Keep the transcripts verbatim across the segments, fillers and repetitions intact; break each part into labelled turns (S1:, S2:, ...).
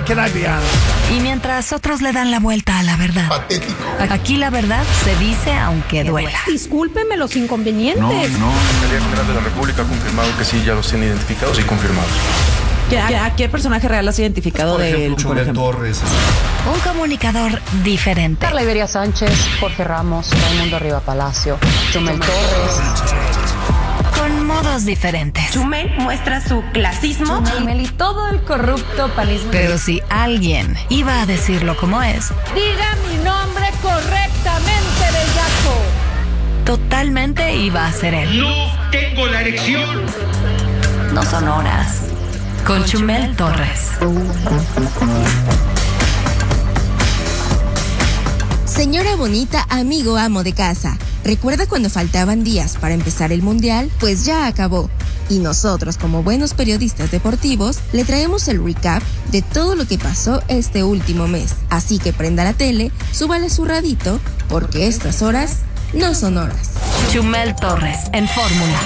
S1: can I be honest?
S2: Y mientras otros le dan la vuelta a la verdad.
S3: Patético.
S2: Aquí la verdad se dice aunque duela.
S4: Discúlpeme los inconvenientes.
S5: No, no. La Fiscalía General de la República ha confirmado que sí, ya los tienen identificados y confirmados.
S6: ¿A qué personaje real has identificado de él?
S3: Chumel Torres.
S2: Un comunicador diferente.
S7: Carla Iberia Sánchez, Jorge Ramos, Raimundo Riva Palacio, Chumel Torres.
S2: Con modos diferentes.
S8: Chumel muestra su clasismo.
S7: Chumel y todo el corrupto panismo.
S2: Pero si alguien iba a decirlo como es,
S4: Diga mi nombre correctamente, bellaco.
S2: totalmente iba a ser él.
S1: No tengo la erección.
S2: No son horas. Con Chumel Torres.
S9: Señora bonita, amigo amo de casa. ¿Recuerda cuando faltaban días para empezar el mundial? Pues ya acabó. Y nosotros, como buenos periodistas deportivos, le traemos el recap de todo lo que pasó este último mes. Así que prenda la tele, súbale su radito, porque estas horas no son horas.
S2: Chumel Torres en Fórmula.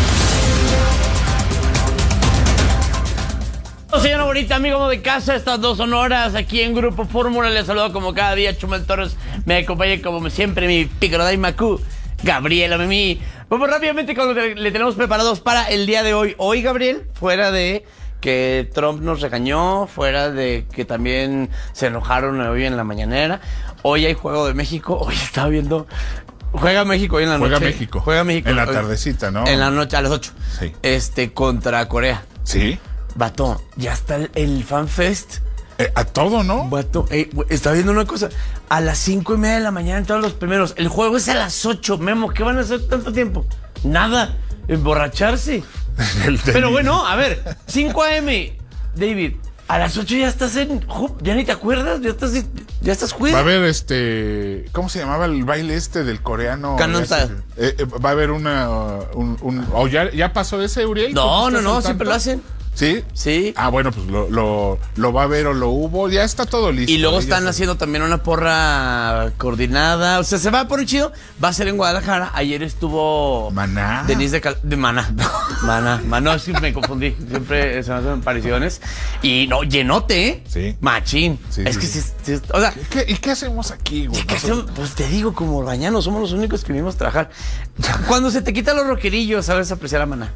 S10: Señora bonita, amigo de casa, estas dos son horas aquí en Grupo Fórmula. Les saludo como cada día, Chumel Torres. Me acompaña como siempre mi Picorodai Macú, Gabriela Mimi. Vamos rápidamente con lo que le tenemos preparados para el día de hoy. Hoy, Gabriel, fuera de que Trump nos regañó, fuera de que también se enojaron hoy en la mañanera, hoy hay Juego de México. Hoy estaba viendo... Juega México hoy en la
S1: Juega
S10: noche.
S1: México.
S10: Juega México.
S1: En la
S10: hoy,
S1: tardecita, ¿no?
S10: En la noche, a las ocho.
S1: Sí.
S10: Este, contra Corea.
S1: Sí.
S10: Vato, ya está el, el FanFest.
S1: Eh, a todo, ¿no?
S10: Vato, eh, estaba viendo una cosa. A las cinco y media de la mañana entraron los primeros. El juego es a las ocho. Memo, ¿qué van a hacer tanto tiempo? Nada. Emborracharse.
S1: El
S10: Pero bueno, a ver. cinco a eme, David. A las ocho ya estás en... Ya ni te acuerdas. Ya estás... Ya estás
S1: Va a
S10: cuida.
S1: haber este... ¿Cómo se llamaba el baile este del coreano?
S10: Gangnam
S1: Ese,
S10: Style.
S1: eh, eh, va a haber una... Un, un, ¿O ya, ya pasó ese, Uriel?
S10: No, no, no.
S1: ¿Estás al
S10: Siempre
S1: tanto?
S10: lo hacen.
S1: ¿Sí?
S10: Sí.
S1: Ah, bueno, pues lo, lo, lo va a ver o lo hubo. Ya está todo listo.
S10: Y luego
S1: ya
S10: están
S1: está.
S10: haciendo también una porra coordinada. O sea, se va a poner chido. Va a ser en Guadalajara. Ayer estuvo...
S1: Maná.
S10: Denise de, Cal de Maná. Maná. Maná, es que me confundí. Siempre se me hacen apariciones. Y no, llenote, ¿eh?
S1: Sí.
S10: Machín.
S1: Sí,
S10: es
S1: sí,
S10: que
S1: sí.
S10: sí, sí, o sea...
S1: ¿Qué, ¿Y qué hacemos aquí, güey?
S10: ¿qué hacemos? Pues te digo, como bañanos, somos los únicos que vinimos a trabajar. Cuando se te quitan los rockerillos, sabes apreciar a Maná.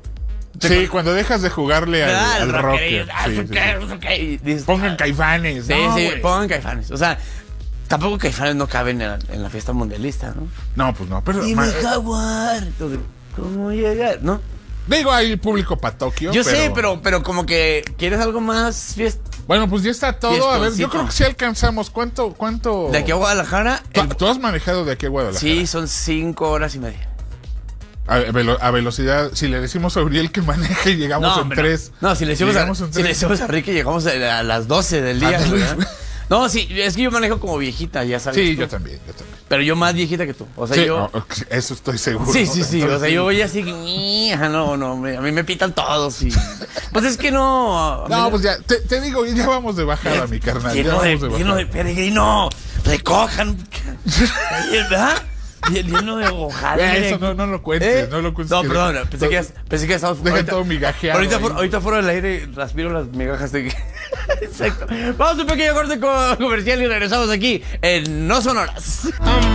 S1: Sí, cuando dejas de jugarle al,
S10: Ah,
S1: al
S10: los
S1: rocker.
S10: rockerillos. Ah,
S1: Sí,
S10: ¿eso
S1: sí,
S10: qué?
S1: sí.
S10: ¿Eso qué? Y dices,
S1: Pongan
S10: ah,
S1: Caifanes.
S10: Sí,
S1: no,
S10: sí,
S1: güey.
S10: pongan Caifanes. O sea, tampoco Caifanes no caben en la, en la fiesta mundialista, ¿no?
S1: No, pues no. Pero,
S10: Dime,
S1: ma-
S10: Jaguar. Entonces, ¿cómo llegar? ¿No?
S1: digo, hay público para Tokio.
S10: Yo sé, pero, pero como que quieres algo más fiesta.
S1: Bueno, pues ya está todo. A ver, yo
S10: Fiestoncito.
S1: creo que sí alcanzamos. ¿Cuánto? cuánto...
S10: De aquí a Guadalajara.
S1: ¿Tú,
S10: el-
S1: tú has manejado de aquí a Guadalajara?
S10: Sí, son cinco horas y media.
S1: A, velo- a velocidad, si le decimos a Uriel que maneje, llegamos en
S10: hombre, no.
S1: tres.
S10: No, si le decimos, a,
S1: Llegamos en
S10: si
S1: tres.
S10: le decimos a Ricky, llegamos a, a las doce del día.
S1: Ándale.
S10: ¿verdad? No, sí, es que yo manejo como viejita, ya sabes.
S1: Sí,
S10: tú.
S1: yo también, yo también.
S10: Pero yo más viejita que tú. O sea,
S1: Sí,
S10: yo.
S1: no, eso estoy seguro.
S10: Sí, sí, sí.
S1: Entonces,
S10: O sea, yo voy así. Ajá, no, no. me- A mí me pitan todos. Y... Pues es que no. a mí
S1: No, pues ya, te, te digo, ya vamos de bajada, mi carnal. Ya
S10: Lleno de,
S1: vamos de bajada.
S10: lleno de peregrino. Recojan. ¿Verdad? Lleno de hojadas.
S1: Eh, eso no, no lo cuentes,
S10: ¿Eh?
S1: no lo cuentes.
S10: No,
S1: que-
S10: perdón, pensé que, ya- pensé que ya estábamos...
S1: Deja
S10: ahorita-
S1: todo migajeado
S10: Ahorita,
S1: ahí.
S10: fuera, ahorita fuera del aire respiro las migajas de... Exacto. Vamos a un pequeño corte co- comercial y regresamos aquí en No Son Horas.